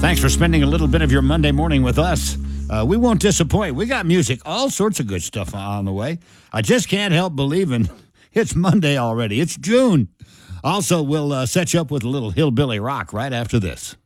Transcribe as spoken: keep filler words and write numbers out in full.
Thanks for spending a little bit of your Monday morning with us. Uh, we won't disappoint. We got music, all sorts of good stuff on the way. I just can't help believing it's Monday already. It's June. Also, we'll uh, set you up with a little hillbilly rock right after this.